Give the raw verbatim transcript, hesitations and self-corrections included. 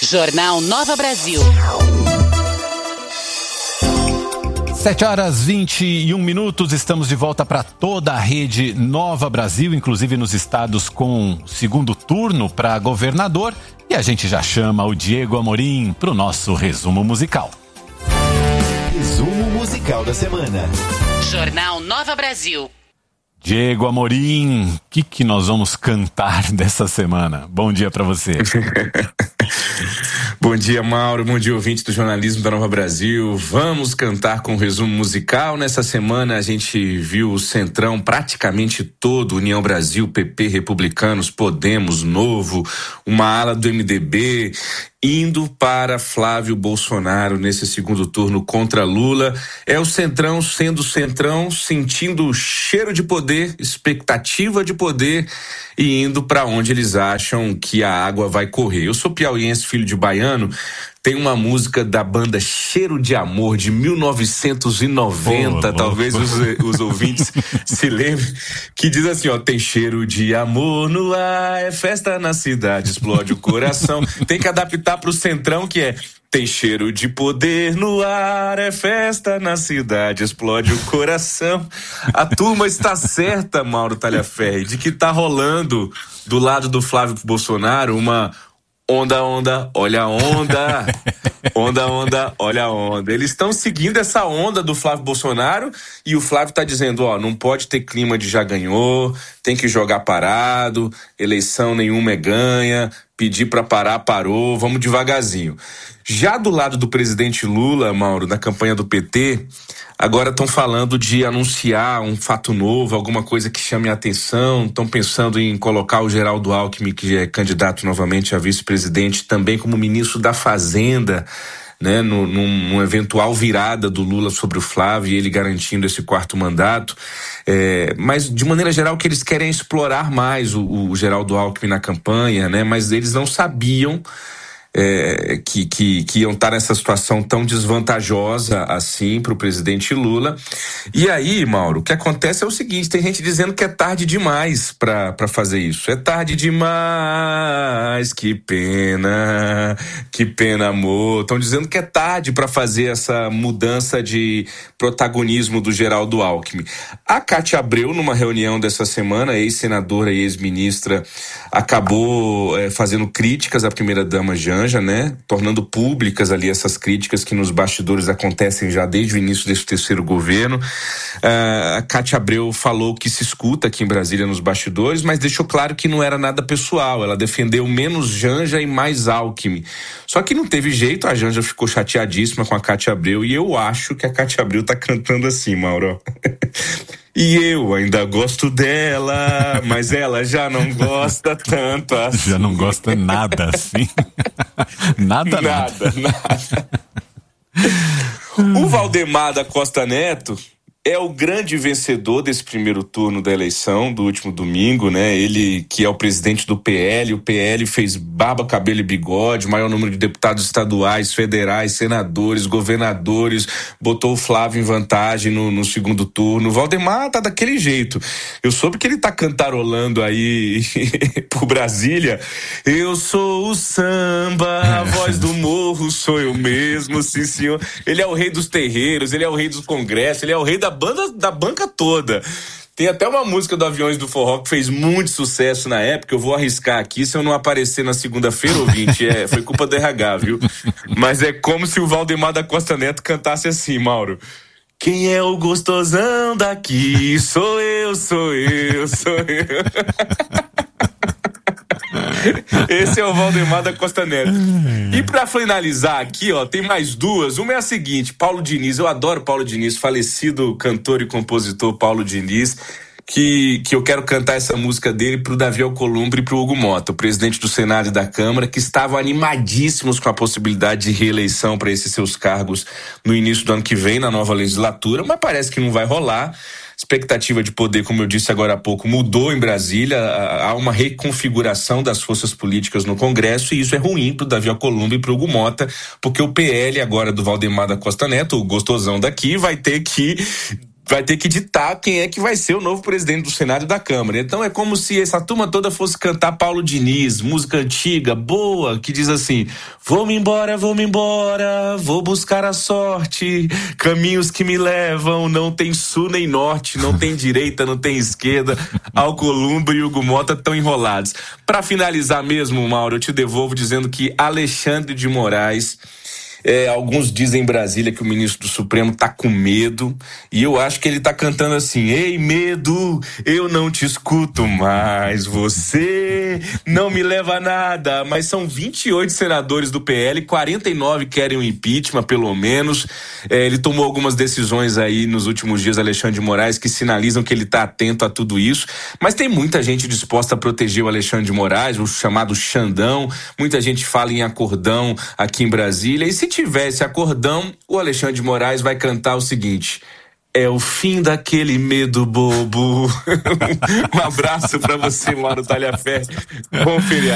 Jornal Nova Brasil. Sete horas vinte e um minutos, estamos de volta para toda a rede Nova Brasil, inclusive nos estados com segundo turno para governador. E a gente já chama o Diego Amorim para o nosso resumo musical. Resumo musical da semana. Jornal Nova Brasil. Diego Amorim, o que, que nós vamos cantar dessa semana? Bom dia para você. Bom dia, Mauro. Bom dia, ouvintes do jornalismo da Nova Brasil. Vamos cantar com o resumo musical. Nessa semana a gente viu o Centrão praticamente todo, União Brasil, P P, Republicanos, Podemos, Novo, uma ala do M D B, indo para Flávio Bolsonaro nesse segundo turno contra Lula. É o Centrão sendo Centrão, sentindo o cheiro de poder, expectativa de poder e indo para onde eles acham que a água vai correr. Eu sou piauiense, filho de baiano. Tem uma música da banda Cheiro de Amor, de mil novecentos e noventa, oh, talvez oh. Os, os ouvintes se lembrem, que diz assim, ó, tem cheiro de amor no ar, é festa na cidade, explode o coração. Tem que adaptar pro Centrão, que é: tem cheiro de poder no ar, é festa na cidade, explode o coração. A turma está certa, Mauro Talhaferri, de que tá rolando do lado do Flávio Bolsonaro uma onda, onda, olha a onda, onda, onda, olha a onda. Eles estão seguindo essa onda do Flávio Bolsonaro e o Flávio está dizendo, ó, não pode ter clima de já ganhou, tem que jogar parado, eleição nenhuma é ganha, pedir para parar, parou, vamos devagarzinho. Já do lado do presidente Lula, Mauro, na campanha do P T, agora estão falando de anunciar um fato novo, alguma coisa que chame a atenção, estão pensando em colocar o Geraldo Alckmin, que é candidato novamente a vice-presidente, também como ministro da Fazenda, né, no, num, numa eventual virada do Lula sobre o Flávio e ele garantindo esse quarto mandato. É, mas, de maneira geral, que eles querem explorar mais o, o Geraldo Alckmin na campanha, né, mas eles não sabiam É, que, que, que iam estar nessa situação tão desvantajosa assim para o presidente Lula. E aí, Mauro, o que acontece é o seguinte, tem gente dizendo que é tarde demais para para fazer isso. É tarde demais, que pena, que pena, amor. Estão dizendo que é tarde para fazer essa mudança de protagonismo do Geraldo Alckmin. A Cátia Abreu, numa reunião dessa semana, ex-senadora e ex-ministra, acabou é, fazendo críticas à primeira-dama Janja, né? Tornando públicas ali essas críticas que nos bastidores acontecem já desde o início desse terceiro governo. Uh, a Cátia Abreu falou que se escuta aqui em Brasília nos bastidores, mas deixou claro que não era nada pessoal. Ela defendeu menos Janja e mais Alckmin. Só que não teve jeito, a Janja ficou chateadíssima com a Cátia Abreu e eu acho que a Cátia Abreu tá cantando assim, Mauro. E eu ainda gosto dela, mas ela já não gosta tanto assim. Já não gosta nada assim. nada, nada. Nada, nada. O Valdemar da Costa Neto é o grande vencedor desse primeiro turno da eleição do último domingo, né? Ele que é o presidente do P L, o P L fez barba, cabelo e bigode, maior número de deputados estaduais, federais, senadores, governadores, botou o Flávio em vantagem no, no segundo turno. O Valdemar tá daquele jeito. Eu soube que ele tá cantarolando aí por Brasília. Eu sou o samba, a voz do morro sou eu mesmo, sim senhor. Ele é o rei dos terreiros, ele é o rei dos congressos, ele é o rei da banda da banca toda. Tem até uma música do Aviões do Forró que fez muito sucesso na época. Eu vou arriscar aqui, se eu não aparecer na segunda-feira, ouvinte, é, foi culpa do R H, viu? Mas é como se o Valdemar da Costa Neto cantasse assim, Mauro. Quem é o gostosão daqui? Sou eu, sou eu, sou eu. Esse é o Valdemar da Costa Neto. E pra finalizar aqui, ó, tem mais duas. Uma é a seguinte, Paulo Diniz, eu adoro Paulo Diniz, falecido cantor e compositor Paulo Diniz, que, que eu quero cantar essa música dele pro Davi Alcolumbre e pro Hugo Mota, o presidente do Senado e da Câmara, que estavam animadíssimos com a possibilidade de reeleição para esses seus cargos no início do ano que vem, na nova legislatura, mas parece que não vai rolar. Expectativa de poder, como eu disse agora há pouco, mudou em Brasília, há uma reconfiguração das forças políticas no Congresso e isso é ruim para o Davi Alcolumbre e para o Hugo Mota, porque o P L agora do Valdemar da Costa Neto, o gostosão daqui, vai ter que vai ter que ditar quem é que vai ser o novo presidente do Senado e da Câmara. Então é como se essa turma toda fosse cantar Paulo Diniz, música antiga, boa, que diz assim: vou-me embora, vou-me embora, vou buscar a sorte, caminhos que me levam, não tem sul nem norte, não tem direita, não tem esquerda, Alcolumbre e Hugo Mota estão enrolados. Para finalizar mesmo, Mauro, eu te devolvo dizendo que Alexandre de Moraes, É, alguns dizem em Brasília que o ministro do Supremo tá com medo, e eu acho que ele tá cantando assim: ei, medo, eu não te escuto mais, você não me leva a nada. Mas são vinte e oito senadores do P L, quarenta e nove querem o impeachment, pelo menos. É, ele tomou algumas decisões aí nos últimos dias, Alexandre de Moraes, que sinalizam que ele tá atento a tudo isso, mas tem muita gente disposta a proteger o Alexandre de Moraes, o chamado Xandão. Muita gente fala em acordão aqui em Brasília, e se tivesse acordão, o Alexandre de Moraes vai cantar o seguinte: é o fim daquele medo bobo. Um abraço pra você, Mauro Talhaferro. Bom feriado.